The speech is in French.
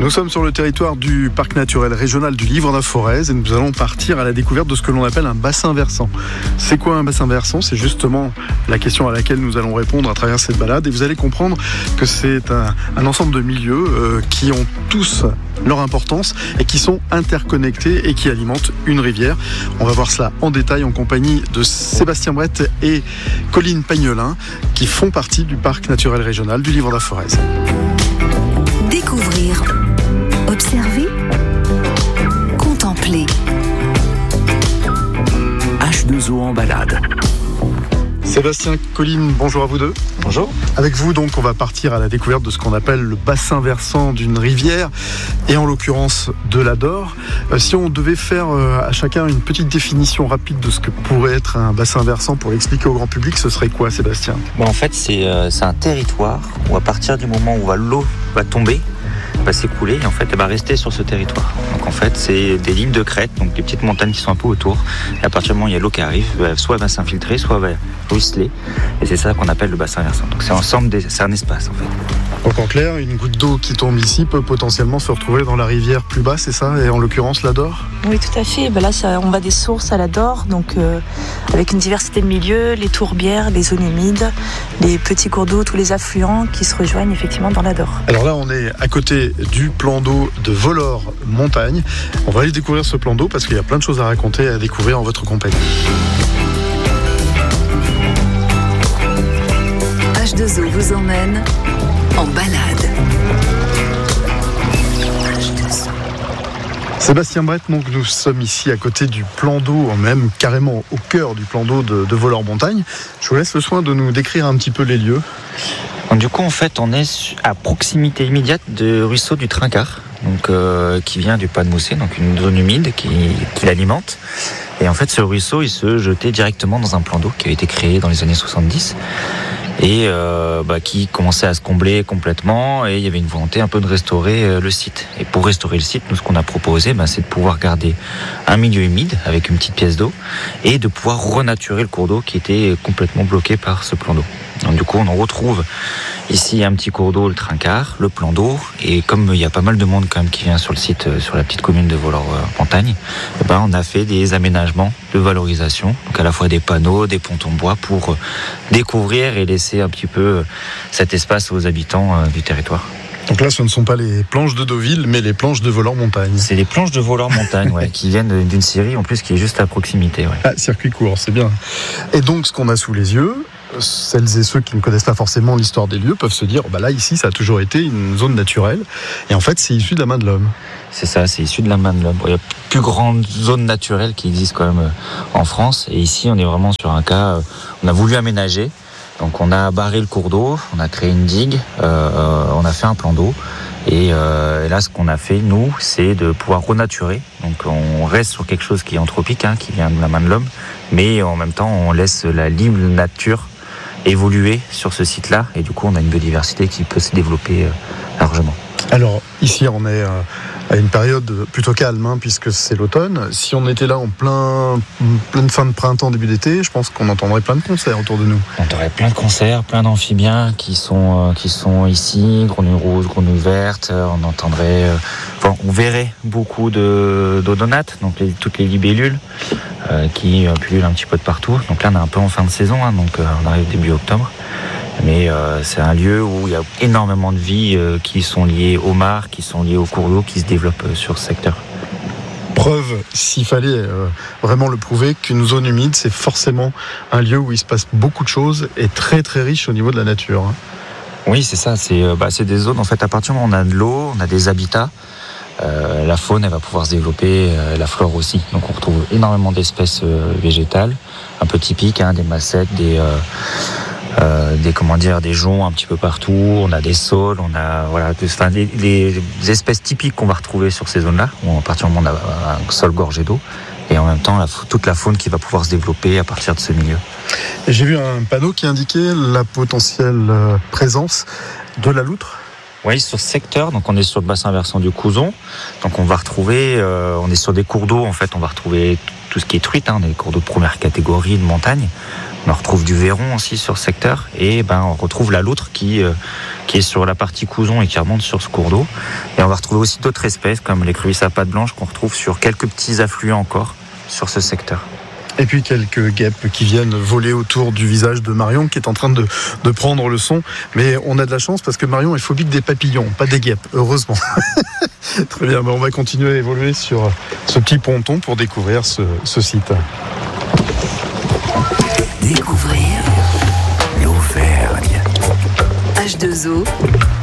Nous sommes sur le territoire du parc naturel régional du Livre-la-Forez et nous allons partir à la découverte de ce que l'on appelle un bassin versant. C'est quoi un bassin versant ? C'est justement la question à laquelle nous allons répondre à travers cette balade et vous allez comprendre que c'est un ensemble de milieux qui ont tous leur importance et qui sont interconnectés et qui alimentent une rivière. On va voir cela en détail en compagnie de Sébastien Brett et Colline Pagnolin qui font partie du parc naturel régional du Livre-la-Forez. Découvrir, observer, contempler. H2O en balade. Sébastien, Colline, bonjour à vous deux. Bonjour. Avec vous, donc, on va partir à la découverte de ce qu'on appelle le bassin versant d'une rivière, et en l'occurrence de l'Adore. Si on devait faire à chacun une petite définition rapide de ce que pourrait être un bassin versant pour l'expliquer au grand public, ce serait quoi, Sébastien ? En fait, c'est un territoire où à partir du moment où l'eau va tomber, va s'écouler et en fait elle va rester sur ce territoire. Donc en fait c'est des lignes de crête, donc des petites montagnes qui sont un peu autour. Et à partir du moment où il y a l'eau qui arrive, soit elle va s'infiltrer, soit elle va ruisseler. Et c'est ça qu'on appelle le bassin versant. Donc c'est un espace en fait. Donc en clair, une goutte d'eau qui tombe ici peut potentiellement se retrouver dans la rivière plus bas, c'est ça ? Et en l'occurrence l'Adore ? Oui, tout à fait. Là, on va des sources à l'Adore, donc avec une diversité de milieux, les tourbières, les zones humides, les petits cours d'eau, tous les affluents qui se rejoignent effectivement dans l'Adore. Alors là, on est à côté du plan d'eau de Vollore-Montagne. On va aller découvrir ce plan d'eau parce qu'il y a plein de choses à raconter et à découvrir en votre compagnie. H2O vous emmène en balade. Sébastien Brett, donc nous sommes ici à côté du plan d'eau, même carrément au cœur du plan d'eau de Vollore-Montagne. Je vous laisse le soin de nous décrire un petit peu les lieux. Donc, du coup en fait on est à proximité immédiate du ruisseau du Trincart, donc, qui vient du Pas de Moussé, donc une zone humide qui l'alimente. Et en fait ce ruisseau il se jetait directement dans un plan d'eau qui a été créé dans les années 70. Et qui commençait à se combler complètement et il y avait une volonté un peu de restaurer le site. Et pour restaurer le site, nous ce qu'on a proposé, c'est de pouvoir garder un milieu humide avec une petite pièce d'eau et de pouvoir renaturer le cours d'eau qui était complètement bloqué par ce plan d'eau. Donc du coup on en retrouve ici un petit cours d'eau, le Trincart, le plan d'eau, et comme il y a pas mal de monde quand même qui vient sur le site, sur la petite commune de Vollore-Montagne, on a fait des aménagements de valorisation, donc à la fois des panneaux, des pontons bois pour découvrir et laisser un petit peu cet espace aux habitants du territoire. Donc là, ce ne sont pas les planches de Deauville, mais les planches de Vollore-Montagne. C'est les planches de Vollore-Montagne, qui viennent d'une scierie en plus qui est juste à proximité. Ouais. Ah, circuit court, c'est bien. Et donc, ce qu'on a sous les yeux, celles et ceux qui ne connaissent pas forcément l'histoire des lieux peuvent se dire, là, ici, ça a toujours été une zone naturelle. Et en fait, c'est issu de la main de l'homme. C'est ça, c'est issu de la main de l'homme. Il y a plus grande zone naturelle qui existe quand même en France. Et ici, on est vraiment sur un cas, on a voulu aménager. Donc on a barré le cours d'eau, on a créé une digue, on a fait un plan d'eau. Et là, ce qu'on a fait, nous, c'est de pouvoir renaturer. Donc on reste sur quelque chose qui est anthropique, qui vient de la main de l'homme. Mais en même temps, on laisse la libre nature évoluer sur ce site-là. Et du coup, on a une biodiversité qui peut se développer largement. Alors, ici, on est à une période plutôt calme, puisque c'est l'automne. Si on était là en pleine fin de printemps, début d'été, je pense qu'on entendrait plein de concerts autour de nous. On entendrait plein de concerts, plein d'amphibiens qui sont ici, grenouilles rouges, grenouilles vertes. On entendrait, on verrait beaucoup d'odonates, donc toutes les libellules qui pullulent un petit peu de partout. Donc là, on est un peu en fin de saison, donc on arrive début octobre. Mais c'est un lieu où il y a énormément de vie qui sont liées aux mares, qui sont liées aux cours d'eau, qui se développent sur ce secteur. Preuve, s'il fallait vraiment le prouver, qu'une zone humide, c'est forcément un lieu où il se passe beaucoup de choses et très très riche au niveau de la nature. Oui, c'est ça. C'est des zones, en fait, à partir du moment où on a de l'eau, on a des habitats. La faune, elle va pouvoir se développer, la flore aussi. Donc on retrouve énormément d'espèces végétales, un peu typiques, des massettes, des joncs un petit peu partout. On a des saules, on a les espèces typiques qu'on va retrouver sur ces zones-là, où à partir du moment où on a un sol gorgé d'eau, et en même temps toute la faune qui va pouvoir se développer à partir de ce milieu. Et j'ai vu un panneau qui indiquait la potentielle présence de la loutre. Oui, sur ce secteur, donc on est sur le bassin versant du Couzon. Donc on va retrouver, on est sur des cours d'eau, en fait, on va retrouver tout ce qui est truite, des cours d'eau de première catégorie, de montagne. On retrouve du Véron aussi sur ce secteur. Et on retrouve la loutre qui est sur la partie Couzon et qui remonte sur ce cours d'eau. Et on va retrouver aussi d'autres espèces comme l'écrevisse à pattes blanches qu'on retrouve sur quelques petits affluents encore sur ce secteur. Et puis quelques guêpes qui viennent voler autour du visage de Marion qui est en train de prendre le son. Mais on a de la chance parce que Marion est phobique des papillons, pas des guêpes, heureusement. Très bien, on va continuer à évoluer sur ce petit ponton pour découvrir ce site. Découvrir l'Auvergne. H2O